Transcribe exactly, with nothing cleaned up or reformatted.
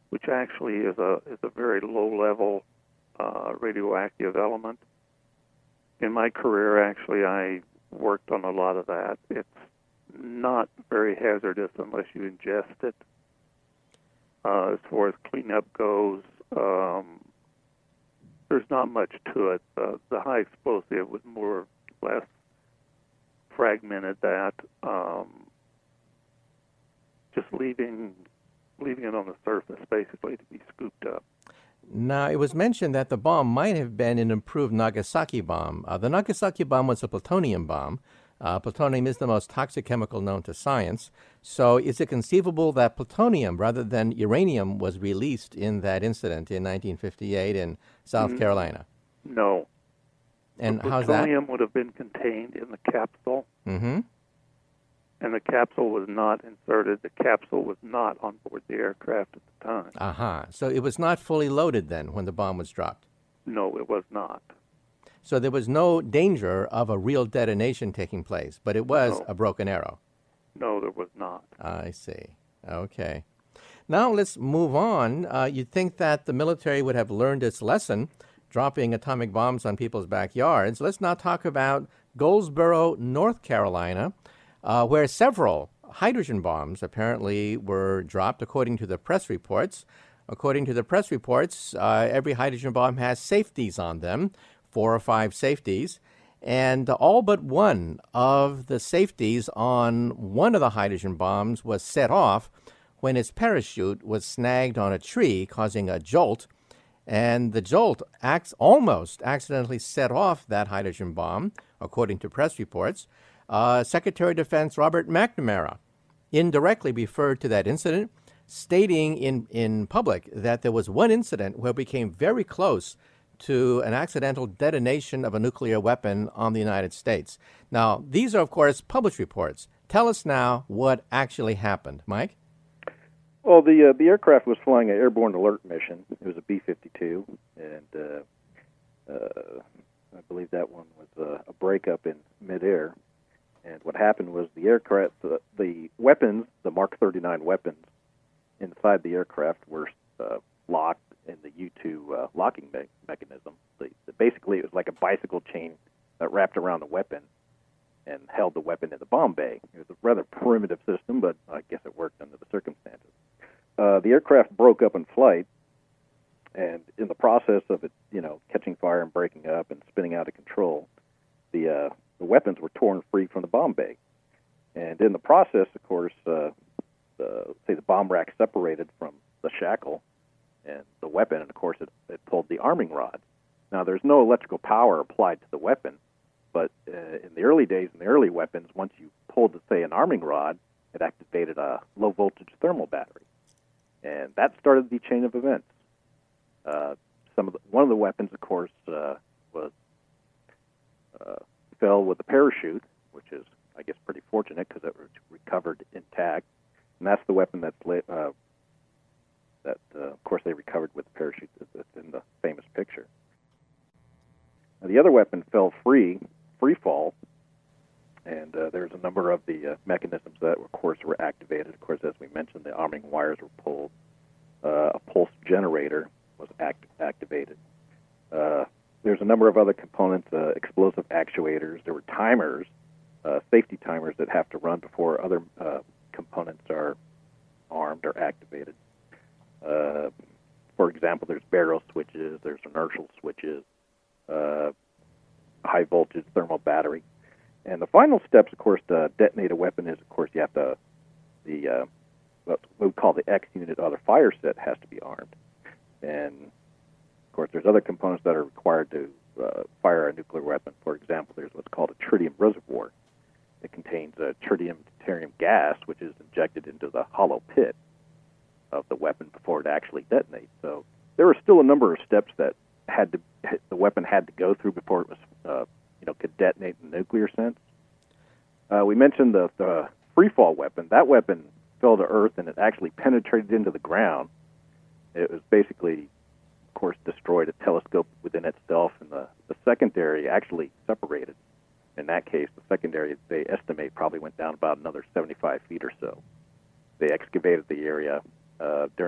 which actually is a is a very low-level uh, radioactive element. In my career, actually, I worked on a lot of that. It's not very hazardous unless you ingest it. Uh, as far as cleanup goes, um, there's not much to it. Uh, the high explosive would more or less fragmented that, um, just leaving leaving it on the surface, basically, to be scooped up. Now, it was mentioned that the bomb might have been an improved Nagasaki bomb. Uh, the Nagasaki bomb was a plutonium bomb. Uh, plutonium is the most toxic chemical known to science. So is it conceivable that plutonium, rather than uranium, was released in that incident in nineteen fifty-eight in South Mm, Carolina? No. And The how's that? plutonium would have been contained in the capsule, Mm-hmm. and the capsule was not inserted. The capsule was not on board the aircraft at the time. Aha. So it was not fully loaded then when the bomb was dropped. No, it was not. So there was no danger of a real detonation taking place, but it was No. a broken arrow. No, there was not. I see. Okay. Now let's move on. Uh, you'd think that the military would have learned its lesson, dropping atomic bombs on people's backyards. Let's now talk about Goldsboro, North Carolina, uh, where several hydrogen bombs apparently were dropped, according to the press reports. According to the press reports, uh, every hydrogen bomb has safeties on them, four or five safeties, and all but one of the safeties on one of the hydrogen bombs was set off when its parachute was snagged on a tree, causing a jolt. And the jolt acts almost accidentally set off that hydrogen bomb, according to press reports. Uh, Secretary of Defense Robert McNamara indirectly referred to that incident, stating in, in public that there was one incident where we came very close to an accidental detonation of a nuclear weapon on the United States. Now, these are, of course, published reports. Tell us now what actually happened. Mike? Well, the uh, the aircraft was flying an airborne alert mission. It was a B fifty-two, and uh, uh, I believe that one was uh, a breakup in midair. And what happened was the aircraft, the, the weapons, the Mark thirty-nine weapons inside the aircraft were uh, locked in the U two uh, locking me- mechanism. The, the, basically, it was like a bicycle chain that wrapped around the weapon and held the weapon in the bomb bay. It was a rather primitive system, but I guess it worked under the circumstances. Uh, the aircraft broke up in flight, and in the process of it, you know, catching fire and breaking up and spinning out of control, the uh, the weapons were torn free from the bomb bay. And in the process, of course, uh, the, say the bomb rack separated from the shackle and the weapon, and of course it, it pulled the arming rod. Now, there's no electrical power applied to the weapon, but uh, in the early days, in the early weapons, once you pulled, say, an arming rod, it activated a low-voltage thermal battery. And that started the chain of events. Uh, some of the, one of the weapons, of course, uh, was uh, fell with a parachute, which is, I guess, pretty fortunate because it was recovered intact. And that's the weapon that's uh, that, uh, of course, they recovered with the parachute that's in the famous picture. Now, the other weapon fell free, free fall, and uh, there's a number of the uh, mechanisms that, of course, were activated. Of course, as we mentioned, the arming wires were pulled. Uh, a pulse generator was act- activated. Uh, there's a number of other components, uh, explosive actuators. There were timers, uh, safety timers that have to run before other uh, components are armed or activated. Uh, for example, there's barrel switches, there's inertial switches, uh, high voltage thermal battery. And the final steps, of course, to detonate a weapon is, of course, you have to, the, uh, what we call the X unit, or the fire set, has to be armed. And, of course, there's other components that are required to uh, fire a nuclear weapon. For example, there's what's called a tritium reservoir. It contains a tritium deuterium gas, which is injected into the hollow pit of the weapon before it actually detonates. So there were still a number of steps that had to the weapon had to go through before it was, uh, you know, could detonate in the nuclear sense. Uh, we mentioned the, the free fall weapon. That weapon fell to Earth and it actually penetrated into the ground. It was basically, of course, destroyed a telescope within itself, and the, the secondary actually separated. In that case, the secondary, they estimate, probably went down about another seventy-five feet or so. They excavated the area uh, during